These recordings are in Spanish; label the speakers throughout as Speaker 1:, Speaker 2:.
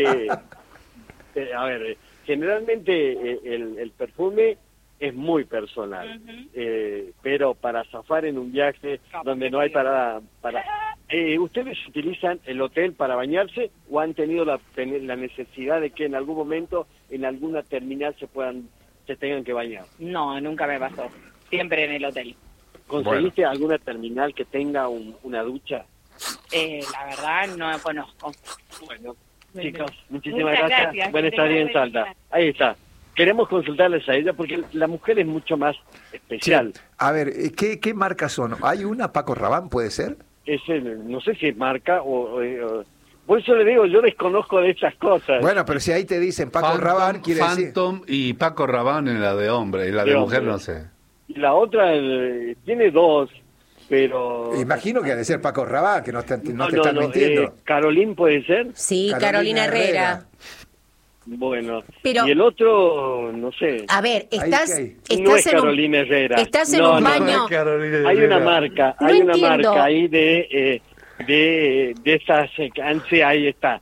Speaker 1: A ver, generalmente el perfume es muy personal, pero para zafar en un viaje donde no hay para ¿ustedes utilizan el hotel para bañarse o han tenido la necesidad de que en algún momento en alguna terminal se tengan que bañar?
Speaker 2: No, nunca me pasó. Siempre en el hotel.
Speaker 1: ¿Conseguiste alguna terminal que tenga una ducha?
Speaker 2: La verdad no conozco.
Speaker 1: Bueno, chicos, muchísimas
Speaker 2: Muchas
Speaker 1: gracias.
Speaker 2: gracias.
Speaker 1: Buena
Speaker 2: Que
Speaker 1: estadía en
Speaker 2: tengan buen
Speaker 1: Salta.
Speaker 2: día.
Speaker 1: Ahí está. Queremos consultarles a ella porque la mujer es mucho más especial.
Speaker 3: A ver, ¿qué marcas son? ¿Hay una, Paco Rabanne, puede ser?
Speaker 1: No sé si es marca por eso le digo, yo desconozco de estas cosas.
Speaker 3: Bueno, pero si ahí te dicen Paco Rabanne, quiere decir...
Speaker 4: Phantom y Paco Rabanne en la de hombre, y la de mujer no sé.
Speaker 1: Y la otra tiene dos, pero...
Speaker 3: Imagino que ha de ser Paco Rabanne, que no te están mintiendo.
Speaker 1: ¿Carolín puede ser?
Speaker 5: Sí, Carolina Herrera.
Speaker 1: Bueno,
Speaker 5: Pero,
Speaker 1: y el otro, no sé.
Speaker 5: A ver,
Speaker 1: no
Speaker 5: estás
Speaker 1: es Carolina Herrera.
Speaker 5: Estás en un baño.
Speaker 1: Hay una marca,
Speaker 5: No
Speaker 1: hay una
Speaker 5: entiendo.
Speaker 1: marca ahí de esas, ahí está.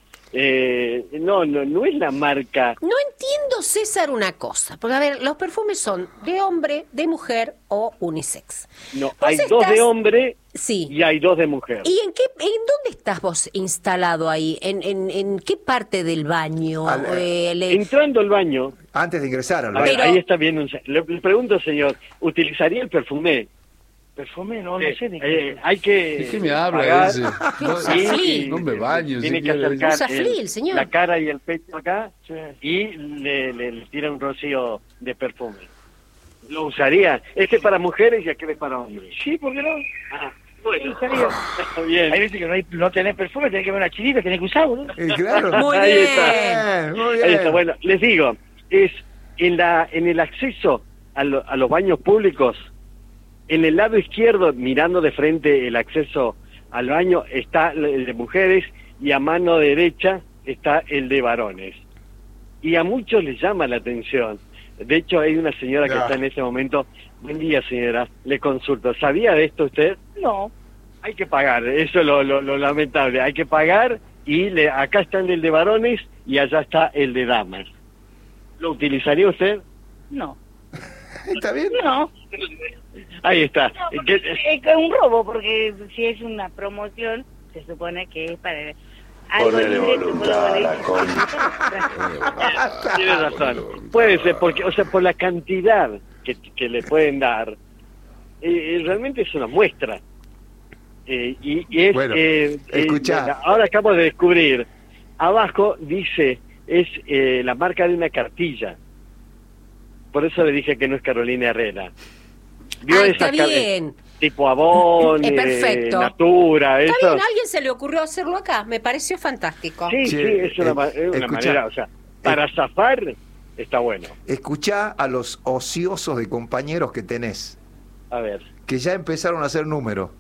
Speaker 1: No es la marca.
Speaker 5: No entiendo, César, una cosa. Porque, a ver, los perfumes son de hombre, de mujer o unisex.
Speaker 1: No,
Speaker 5: Vos
Speaker 1: hay dos de hombre
Speaker 5: Sí.
Speaker 1: y hay dos de mujer.
Speaker 5: ¿Y en dónde estás vos instalado ahí? ¿En qué parte del baño?
Speaker 1: Entrando al baño.
Speaker 3: Antes de ingresar al
Speaker 1: A
Speaker 3: baño.
Speaker 1: ver, ahí está bien. Le pregunto, señor, ¿utilizaría el perfume?
Speaker 6: Perfume, no sé de
Speaker 1: qué. Hay que.
Speaker 4: ¿De qué me habla
Speaker 1: pagar,
Speaker 4: ese?
Speaker 5: Usa Flil.
Speaker 4: No me baño.
Speaker 1: Tiene
Speaker 4: si
Speaker 1: que
Speaker 4: quiere.
Speaker 1: acercar
Speaker 5: Usa Flil, señor.
Speaker 1: la cara y el pecho acá y le tira un rocío de perfume. ¿Lo usaría? Este es para mujeres y aquel es para hombres.
Speaker 6: Sí, ¿por qué no?
Speaker 1: Bueno,
Speaker 6: Estaría.
Speaker 1: bien.
Speaker 6: Hay veces que no tenés perfume, tenés que ver una chinita, tenés que usar, boludo.
Speaker 3: Claro.
Speaker 5: Muy
Speaker 1: Ahí
Speaker 5: bien.
Speaker 1: está.
Speaker 3: Muy bien.
Speaker 1: Ahí está. Bueno, les digo, es en el acceso a los baños públicos, en el lado izquierdo, mirando de frente el acceso al baño, está el de mujeres y a mano derecha está el de varones. Y a muchos les llama la atención. De hecho, hay una señora que está en ese momento. Buen día, señora. Le consulto. ¿Sabía de esto usted?
Speaker 6: No.
Speaker 1: Hay que pagar. Eso es lo lamentable. Hay que pagar y acá está el de varones y allá está el de damas. ¿Lo utilizaría usted?
Speaker 6: No.
Speaker 3: ¿Está bien?
Speaker 6: No.
Speaker 1: Ahí está.
Speaker 2: No, es un robo, porque si es una promoción, se supone que es para algo
Speaker 7: Ponele
Speaker 2: libre,
Speaker 7: voluntad a la
Speaker 1: Tiene razón. Puede ser, porque, o sea, por la cantidad que le pueden dar, realmente es una muestra. Y es...
Speaker 3: Bueno, escuchá.
Speaker 1: ahora acabo de descubrir, abajo dice, es la marca de una cartilla. Por eso le dije que no es Carolina Herrera. ¿Vio
Speaker 5: está
Speaker 1: esa
Speaker 5: bien.
Speaker 1: tipo Avon,
Speaker 5: Perfecto.
Speaker 1: Natura,
Speaker 5: Está
Speaker 1: eso?
Speaker 5: bien, a alguien se le ocurrió hacerlo acá. Me pareció fantástico.
Speaker 1: Sí, es una
Speaker 3: escuchá.
Speaker 1: manera, o sea, para zafar está bueno.
Speaker 3: Escuchá a los ociosos de compañeros que tenés,
Speaker 1: A ver.
Speaker 3: que ya empezaron a hacer número.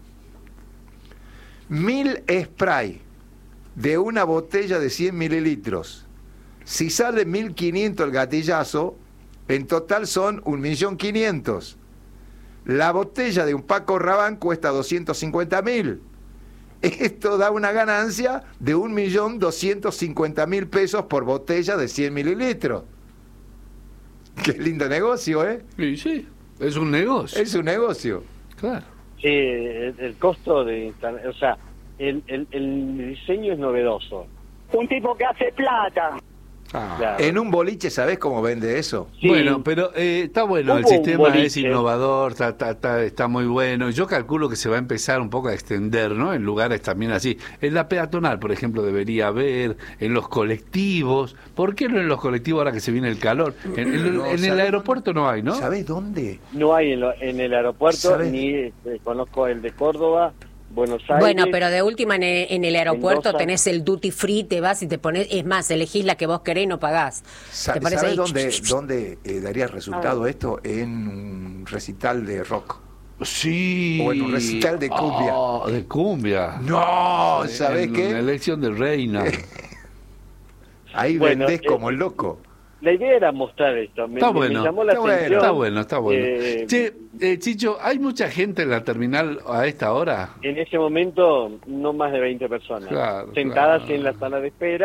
Speaker 3: 1000 spray de una botella de 100 mililitros. Si sale 1500 el gatillazo, en total son 1.500.000. La botella de un Paco Rabanne cuesta 250.000. Esto da una ganancia de 1.250.000 pesos por botella de 100 mililitros. Qué lindo negocio, ¿eh?
Speaker 4: Sí, es un negocio.
Speaker 3: Es un negocio.
Speaker 4: Claro.
Speaker 1: Sí, el costo de instalar, o sea, el diseño es novedoso.
Speaker 6: Un tipo que hace plata.
Speaker 1: Claro.
Speaker 3: En un boliche, ¿sabés cómo vende eso?
Speaker 1: Sí.
Speaker 4: Bueno, pero está bueno, el
Speaker 1: Hubo un
Speaker 4: sistema
Speaker 1: boliche.
Speaker 4: es innovador, está muy bueno. Yo calculo que se va a empezar un poco a extender, ¿no? En lugares también así. En la peatonal, por ejemplo, debería haber, en los colectivos. ¿Por qué no en los colectivos ahora que se viene el calor? En el aeropuerto no hay, ¿no?
Speaker 3: ¿Sabés dónde?
Speaker 1: No hay en el aeropuerto,
Speaker 3: ¿Sabes?
Speaker 1: ni conozco el de Córdoba, Buenos Aires.
Speaker 5: Bueno, pero de última en el aeropuerto
Speaker 1: Mendoza.
Speaker 5: tenés el duty free, te vas y te pones, es más, elegís la que vos querés y no pagás. ¿Te pones
Speaker 3: ¿Sabés
Speaker 5: ahí?
Speaker 3: dónde daría resultado esto? En un recital de rock.
Speaker 4: Sí.
Speaker 3: O en un recital de cumbia.
Speaker 4: De cumbia.
Speaker 3: No, ¿sabés
Speaker 4: en
Speaker 3: qué?
Speaker 4: La elección de reina.
Speaker 3: Ahí
Speaker 1: Bueno,
Speaker 3: vendés como loco.
Speaker 1: La idea era mostrar esto. Me llamó la atención.
Speaker 4: Está bueno. Che, Chicho, ¿hay mucha gente en la terminal a esta hora?
Speaker 1: En ese momento, no más de 20 personas.
Speaker 4: Claro,
Speaker 1: sentadas
Speaker 4: claro.
Speaker 1: en la sala de espera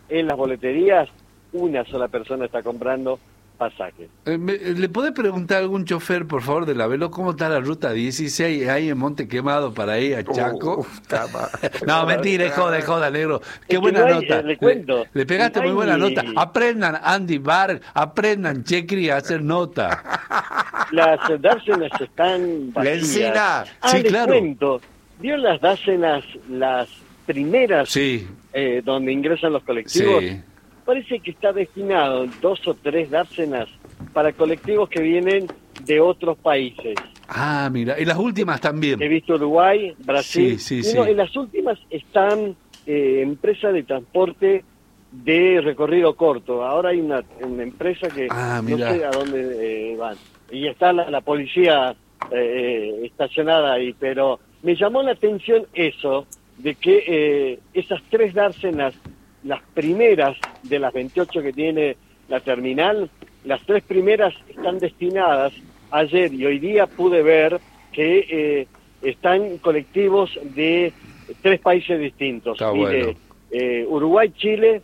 Speaker 1: en las boleterías, una sola persona está comprando pasajes.
Speaker 4: ¿Le podés preguntar a algún chofer, por favor, de la Velo, cómo está la ruta 16 ahí en Monte Quemado para ir a Chaco? No, mentira, joda, negro. Qué buena
Speaker 1: no hay,
Speaker 4: nota.
Speaker 1: Le cuento.
Speaker 4: Le pegaste
Speaker 1: No hay
Speaker 4: muy buena
Speaker 1: ni-
Speaker 4: nota. Aprendan, Andy Bar, aprendan, Checri, a hacer nota.
Speaker 1: Las dársenas están vacías.
Speaker 3: Lencina.
Speaker 4: Sí,
Speaker 1: les
Speaker 4: claro.
Speaker 1: cuento. ¿Vio las dársenas, las primeras,
Speaker 4: Sí,
Speaker 1: donde ingresan los colectivos?
Speaker 4: sí.
Speaker 1: Parece que está destinado 2 o 3 dársenas para colectivos que vienen de otros países.
Speaker 4: Ah, mira. Y las últimas también.
Speaker 1: He visto Uruguay, Brasil.
Speaker 4: Sí,
Speaker 1: y
Speaker 4: sí,
Speaker 1: no,
Speaker 4: sí.
Speaker 1: en las últimas están empresas de transporte de recorrido corto. Ahora hay una empresa que
Speaker 4: Ah,
Speaker 1: no
Speaker 4: mira.
Speaker 1: sé a dónde van. Y está la policía estacionada ahí, pero me llamó la atención eso, de que esas 3 dársenas, las primeras de las 28 que tiene la terminal, las 3 primeras están destinadas. Ayer y hoy día pude ver que están colectivos de 3 países distintos.
Speaker 4: Está
Speaker 1: Mire, Uruguay, Chile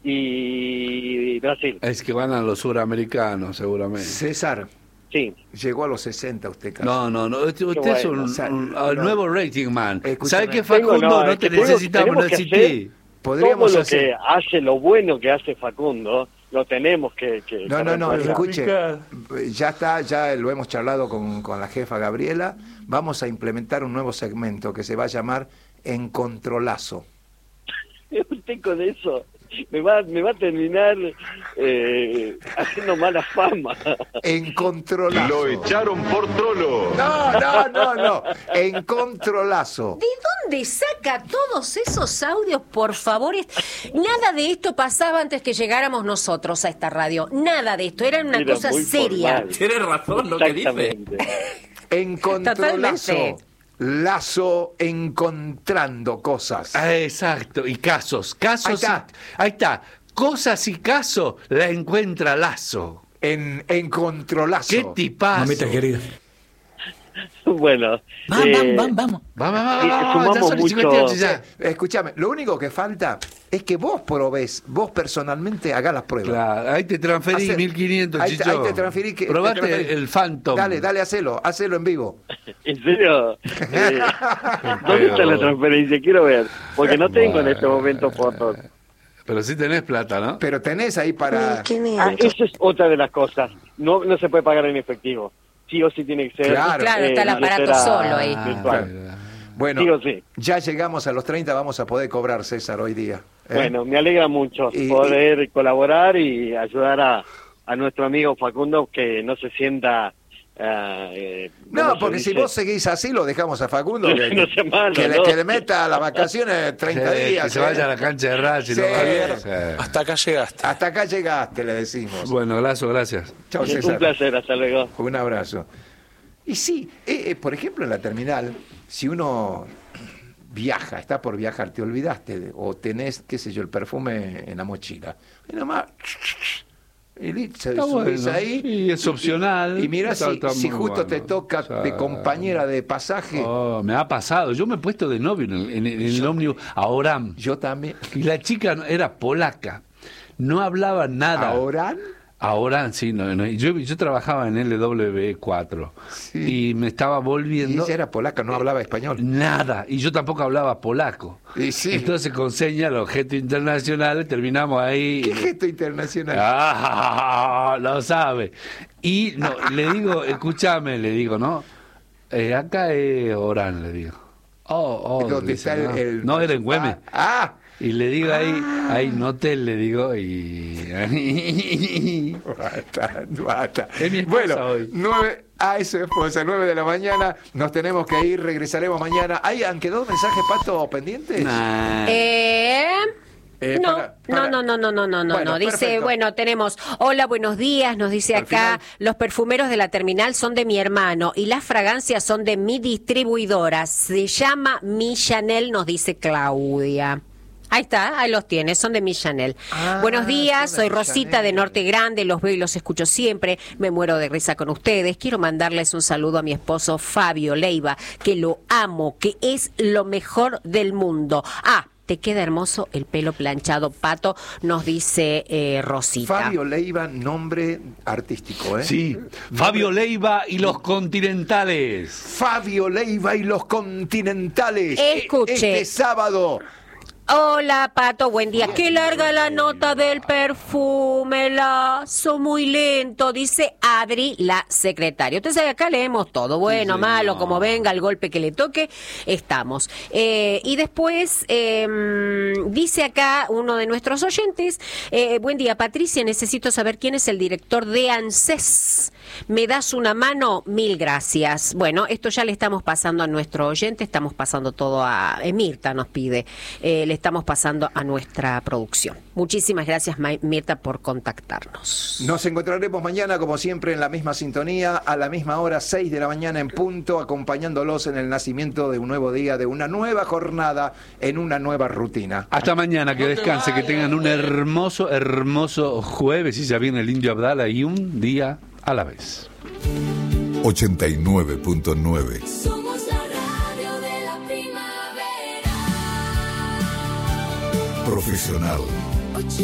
Speaker 1: y Brasil.
Speaker 4: Es que van a los suramericanos, seguramente.
Speaker 3: César,
Speaker 1: Sí.
Speaker 3: llegó a los 60 usted casi.
Speaker 4: No, usted
Speaker 1: Qué
Speaker 4: es
Speaker 1: bueno.
Speaker 3: O sea,
Speaker 4: un
Speaker 3: no.
Speaker 4: nuevo rating man.
Speaker 3: Escúchame.
Speaker 4: ¿Sabe qué,
Speaker 1: Tengo,
Speaker 4: Facundo?
Speaker 1: no,
Speaker 4: No,
Speaker 1: es
Speaker 4: te
Speaker 1: que
Speaker 4: necesitamos,
Speaker 1: tenemos
Speaker 4: no
Speaker 1: que
Speaker 4: existí.
Speaker 3: Podríamos
Speaker 1: Todo lo
Speaker 3: hacer...
Speaker 1: que hace, lo bueno que hace Facundo, lo tenemos que
Speaker 3: No,
Speaker 1: reemplazar.
Speaker 3: escuche, ya está, ya lo hemos charlado con la jefa Gabriela, vamos a implementar un nuevo segmento que se va a llamar Encontrolazo.
Speaker 1: Usted con eso me va a terminar haciendo mala fama.
Speaker 3: Encontrolazo.
Speaker 7: Lo echaron por trolo.
Speaker 3: No. Encontrolazo.
Speaker 5: ¿De dónde saca todos esos audios, por favor? Nada de esto pasaba antes que llegáramos nosotros a esta radio. Nada de esto, era una
Speaker 1: Era
Speaker 5: cosa
Speaker 1: muy
Speaker 5: seria.
Speaker 1: formal.
Speaker 8: Tienes razón lo que dice.
Speaker 1: Exactamente.
Speaker 3: Encontrolazo.
Speaker 5: Totalmente.
Speaker 3: Lazo encontrando cosas.
Speaker 4: Exacto, y casos.
Speaker 3: Ahí está.
Speaker 4: Cosas y casos la encuentra Lazo.
Speaker 3: Encontrolazo.
Speaker 4: ¿Qué tipazo?
Speaker 8: Mamita querida.
Speaker 1: Bueno,
Speaker 8: Vamos.
Speaker 4: Vamos,
Speaker 1: sumamos
Speaker 4: ya son
Speaker 1: mucho.
Speaker 4: 58 ya.
Speaker 3: Escúchame, lo único que falta es que vos probés, vos personalmente hagas las pruebas.
Speaker 4: Claro, ahí te transferí
Speaker 3: Hace-
Speaker 4: 1500,
Speaker 3: ahí te-
Speaker 4: Chicho.
Speaker 3: ahí te transferí que-
Speaker 4: Probate
Speaker 3: te transferí.
Speaker 4: el Phantom.
Speaker 3: Dale, hacelo en vivo.
Speaker 1: ¿en serio? ¿Dónde está la transferencia? Quiero ver, porque no tengo en este momento fotos.
Speaker 4: Pero sí tenés plata, ¿no?
Speaker 3: Pero tenés ahí para...
Speaker 1: Eso es otra de las cosas. No se puede pagar en efectivo. Sí o sí tiene que ser.
Speaker 3: Claro.
Speaker 5: Claro, está el aparato
Speaker 1: billetera
Speaker 5: solo ahí.
Speaker 1: virtual.
Speaker 3: Bueno,
Speaker 1: Sí o sí.
Speaker 3: ya llegamos a los 30, vamos a poder cobrar, César, hoy día. ¿eh?
Speaker 1: Bueno, me alegra mucho
Speaker 3: Y-
Speaker 1: poder colaborar y ayudar a nuestro amigo Facundo que no se sienta...
Speaker 3: No,
Speaker 1: ¿cómo se
Speaker 3: porque si
Speaker 1: dice?
Speaker 3: vos seguís así, lo dejamos a Facundo.
Speaker 1: Que no sea malo,
Speaker 3: que
Speaker 1: ¿no?
Speaker 3: le meta a las vacaciones 30
Speaker 4: Sí,
Speaker 3: días.
Speaker 4: que se
Speaker 3: ¿eh?
Speaker 4: vaya a la cancha de Racing.
Speaker 3: Sí.
Speaker 4: ¿no?
Speaker 3: Javier.
Speaker 4: Sí.
Speaker 8: Hasta acá llegaste.
Speaker 3: Hasta acá llegaste, le decimos.
Speaker 4: Bueno, Lazo, gracias.
Speaker 3: Chao,
Speaker 1: Un
Speaker 3: César.
Speaker 1: placer, hasta luego.
Speaker 3: Un abrazo. Y sí, por ejemplo, en la terminal, si uno viaja, está por viajar, te olvidaste, o tenés, qué sé yo, el perfume en la mochila. Y nomás... Y listo,
Speaker 4: Está
Speaker 3: subís
Speaker 4: bueno.
Speaker 3: ahí.
Speaker 4: Sí, es opcional.
Speaker 3: Y mira
Speaker 4: Está
Speaker 3: si
Speaker 4: muy
Speaker 3: justo te
Speaker 4: bueno.
Speaker 3: toca
Speaker 4: O sea,
Speaker 3: de compañera de pasaje.
Speaker 4: Oh, me ha pasado. Yo me he puesto de novio en el ómnibus a Oram.
Speaker 3: Yo también.
Speaker 4: Y la chica era polaca. No hablaba nada.
Speaker 3: ¿Ahora?
Speaker 4: Ahora sí, no. Yo trabajaba en LW4
Speaker 3: Sí.
Speaker 4: y me estaba
Speaker 3: Y
Speaker 4: volviendo
Speaker 3: ella era polaca, no hablaba español.
Speaker 4: nada, y yo tampoco hablaba polaco.
Speaker 3: Y sí.
Speaker 4: Entonces con señas, los objetos internacionales, terminamos ahí.
Speaker 3: ¿Qué gesto internacional?
Speaker 4: Lo sabe. Y no, le digo, escúchame, le digo, ¿no? Acá es Orán, le digo.
Speaker 3: ¿Dónde
Speaker 4: dice,
Speaker 3: está el-
Speaker 4: no, era en Güemes.
Speaker 3: Ah,
Speaker 4: Y le digo ahí, Notel, le digo, y...
Speaker 3: basta.
Speaker 4: Es mi esposa
Speaker 3: Bueno,
Speaker 4: hoy.
Speaker 3: 9 a su esposa, 9 de la mañana, nos tenemos que ir, regresaremos mañana. ¿Han quedado mensajes, Pato, pendientes?
Speaker 4: Nah.
Speaker 5: No,
Speaker 3: para-
Speaker 5: no.
Speaker 3: Bueno,
Speaker 5: Dice,
Speaker 3: perfecto.
Speaker 5: bueno, tenemos, hola, buenos días, nos dice
Speaker 3: Al
Speaker 5: acá,
Speaker 3: final.
Speaker 5: los perfumeros de la terminal son de mi hermano y las fragancias son de mi distribuidora. Se llama Mi Chanel, nos dice Claudia. Ahí está, ahí los tienes, son de Mi Chanel.
Speaker 3: Ah,
Speaker 5: Buenos días,
Speaker 3: son de
Speaker 5: soy
Speaker 3: Mi
Speaker 5: Rosita
Speaker 3: Chanel.
Speaker 5: de Norte Grande, los veo y los escucho siempre, me muero de risa con ustedes. Quiero mandarles un saludo a mi esposo Fabio Leiva, que lo amo, que es lo mejor del mundo. te queda hermoso el pelo planchado, Pato, nos dice Rosita.
Speaker 3: Fabio Leiva, nombre artístico, ¿eh?
Speaker 4: Sí, Fabio Leiva y los Continentales.
Speaker 3: Fabio Leiva y los Continentales.
Speaker 5: Escuche.
Speaker 3: Este sábado.
Speaker 5: Hola, Pato, buen día. Qué larga la nota del perfume, lazo muy lento, dice Adri, la secretaria. Usted sabe, acá leemos todo, bueno,
Speaker 4: Sí,
Speaker 5: malo,
Speaker 4: señor.
Speaker 5: como venga, el golpe que le toque, estamos. Y después dice acá uno de nuestros oyentes, buen día, Patricia, necesito saber quién es el director de ANSES. ¿Me das una mano? Mil gracias. Bueno, esto ya le estamos pasando a nuestro oyente, estamos pasando todo a... Mirta nos pide, le estamos pasando a nuestra producción. Muchísimas gracias, Mirta, por contactarnos.
Speaker 3: Nos encontraremos mañana, como siempre, en la misma sintonía, a la misma hora, 6 de la mañana en punto, acompañándolos en el nacimiento de un nuevo día, de una nueva jornada, en una nueva rutina.
Speaker 4: Hasta mañana, que descanse, que tengan un hermoso, hermoso jueves, y ya viene el Indio Abdala, y un día a la vez.
Speaker 9: 89.9.
Speaker 10: Somos la radio de la primavera.
Speaker 9: Profesional.